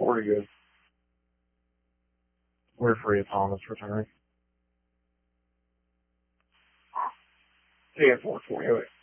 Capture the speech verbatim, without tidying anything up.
pretty good. We're free of Thomas returning. Yeah, four twenty.